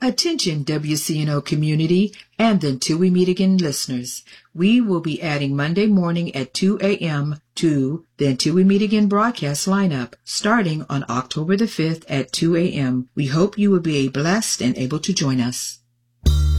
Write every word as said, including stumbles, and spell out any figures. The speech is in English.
Attention W C N O community and the Until We Meet Again listeners. We will be adding Monday morning at two a.m. to the Until We Meet Again broadcast lineup starting on October the fifth at two a.m. We hope you will be blessed and able to join us.